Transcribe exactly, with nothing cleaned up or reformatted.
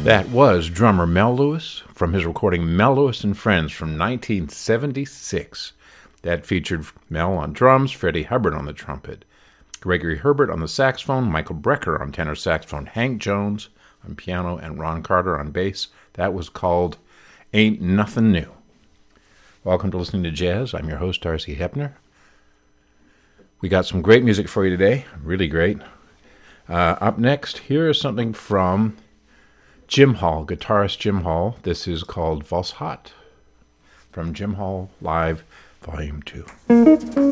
That was drummer Mel Lewis from his recording Mel Lewis and Friends from nineteen seventy-six. That featured Mel on drums, Freddie Hubbard on the trumpet, Gregory Herbert on the saxophone, Michael Brecker on tenor saxophone, Hank Jones on piano, and Ron Carter on bass. That was called Ain't Nothing New. Welcome to listening to Jazz. I'm your host, Darcy Hepner. We got some great music for you today, really great. Uh, up next, here is something from Jim Hall, guitarist Jim Hall. This is called Was Hat from Jim Hall Live, Volume two.